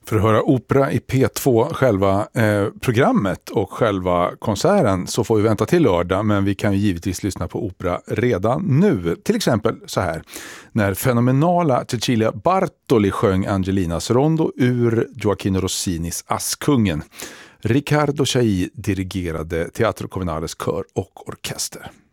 För att höra opera i P2, själva programmet och själva konserten, så får vi vänta till lördag, men vi kan ju givetvis lyssna på opera redan nu. Till exempel så här, när fenomenala Cecilia Bartoli sjöng Angelinas rondo ur Gioacchino Rossinis Askungen. Riccardo Chailly dirigerade Teatro Comunales kör och orkester.